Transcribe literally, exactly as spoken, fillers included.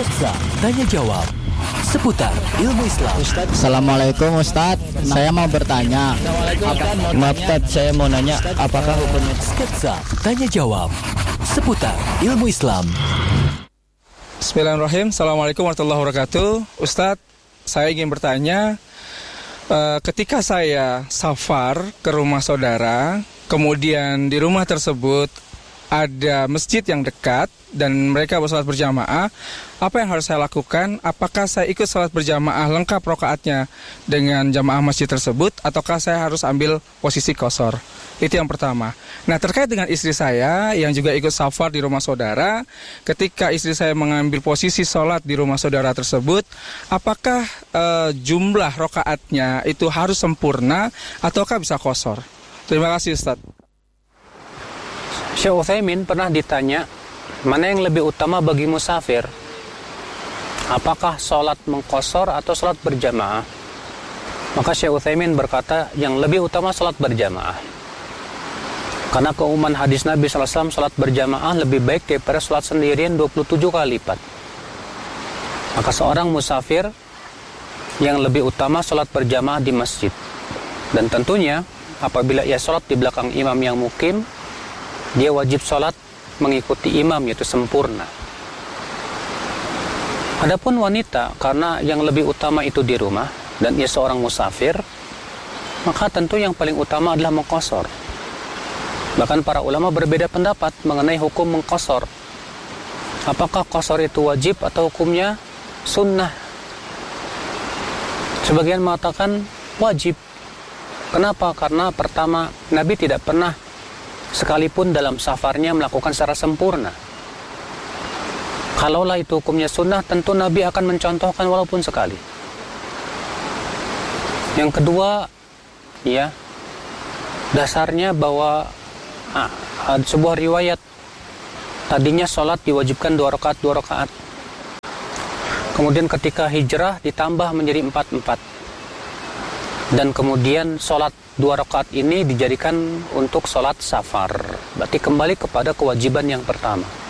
Sketsa Tanya Jawab seputar ilmu Islam. Ustaz, Assalamualaikum Ustaz. Saya mau bertanya. Maaf Ustaz, saya mau nanya apakah hukumnya Sketsa Tanya Jawab seputar ilmu Islam. Bismillahirrahmanirrahim. Assalamualaikum warahmatullahi wabarakatuh. Ustaz, saya ingin bertanya, uh, ketika saya safar ke rumah saudara, kemudian di rumah tersebut ada masjid yang dekat dan mereka bersalat berjamaah, apa yang harus saya lakukan? Apakah saya ikut salat berjamaah lengkap rakaatnya dengan jamaah masjid tersebut, ataukah saya harus ambil posisi qashar? Itu yang pertama. Nah, terkait dengan istri saya yang juga ikut safar di rumah saudara, ketika istri saya mengambil posisi sholat di rumah saudara tersebut, apakah uh, jumlah rakaatnya itu harus sempurna ataukah bisa qashar? Terima kasih Ustaz. Syekh Utsaimin pernah ditanya, mana yang lebih utama bagi musafir? Apakah sholat mengqashar atau sholat berjamaah? Maka Syekh Utsaimin berkata, yang lebih utama sholat berjamaah. Karena keumuman hadis Nabi shallallahu alaihi wasallam, sholat berjamaah lebih baik daripada sholat sendirian dua puluh tujuh kali lipat. Maka seorang musafir yang lebih utama sholat berjamaah di masjid. Dan tentunya apabila ia sholat di belakang imam yang mukim, dia wajib sholat mengikuti imam, yaitu sempurna. Adapun wanita, karena yang lebih utama itu di rumah dan ia seorang musafir, maka tentu yang paling utama adalah mengqashar. Bahkan para ulama berbeda pendapat mengenai hukum mengqashar. Apakah qashar itu wajib atau hukumnya sunnah? Sebagian mengatakan wajib. Kenapa? Karena pertama, Nabi tidak pernah sekalipun dalam safarnya melakukan secara sempurna. Kalaulah itu hukumnya sunnah, tentu Nabi akan mencontohkan walaupun sekali. Yang kedua, ya, dasarnya bahwa ah, ada sebuah riwayat tadinya sholat diwajibkan dua rakaat dua rakaat. Kemudian ketika hijrah ditambah menjadi empat empat. Dan kemudian sholat dua rakaat ini dijadikan untuk sholat safar. Berarti kembali kepada kewajiban yang pertama.